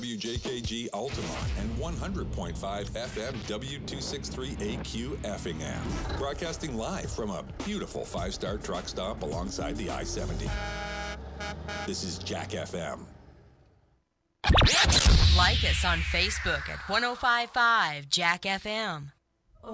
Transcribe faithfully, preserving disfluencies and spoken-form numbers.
W J K G Altamont and one hundred point five F M W two sixty-three A Q Effingham. Broadcasting live from a beautiful five-star truck stop alongside the I seventy. This is Jack F M. Like us on Facebook at one oh five point five Jack F M.